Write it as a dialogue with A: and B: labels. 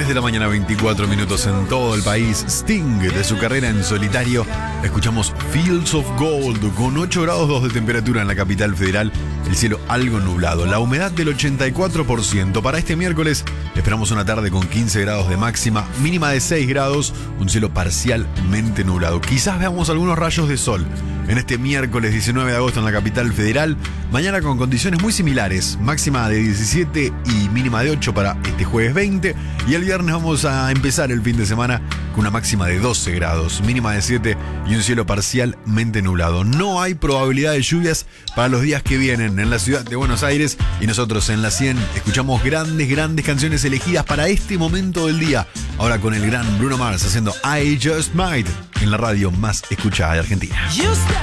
A: 10 de la mañana, 24 minutos en todo el país. Sting, de su carrera en solitario, escuchamos Fields of Gold con 8 grados 2 de temperatura en la capital federal. El cielo algo nublado, la humedad del 84%. Para este miércoles esperamos una tarde con 15 grados de máxima, mínima de 6 grados, un cielo parcialmente nublado. Quizás veamos algunos rayos de sol en este miércoles 19 de agosto en la capital federal. Mañana con condiciones muy similares, máxima de 17 y mínima de 8 para este jueves 20. Y el viernes vamos a empezar el fin de semana con una máxima de 12 grados, mínima de 7 y un cielo parcialmente nublado. No hay probabilidad de lluvias para los días que vienen en la ciudad de Buenos Aires, y nosotros en la 100 escuchamos grandes canciones elegidas para este momento del día. Ahora con el gran Bruno Mars haciendo I Just Might en la radio más escuchada de Argentina.